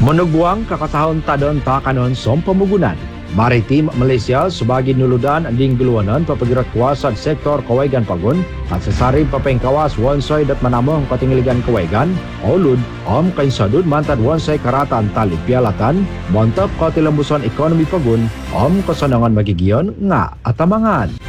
Menugbuang kakatahon tadon takanon som pamugunan. Maritim Malaysia sebagai nuludan ding guluanan papagirat kuasa sektor Kawegan Pagun at sasari papengkawas wonsay dat manamong katingligan Kawegan olud kain sadud mantad wonsay karatan tali pialatan montap katilambusan ekonomi Pagun kasanangan magigiyon nga atamangan.